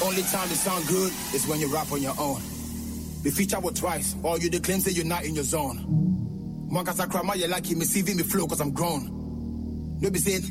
only time it sound good is when you rap on your own. The feature was twice, or you declaim say you're not in your zone. One cause I cry my you like me, CV me flow cause I'm grown. No be saying